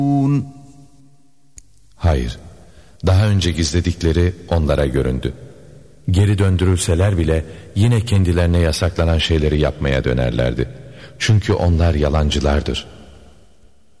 Hayır, daha önce gizledikleri onlara göründü. Geri döndürülseler bile yine kendilerine yasaklanan şeyleri yapmaya dönerlerdi. Çünkü onlar yalancılardır.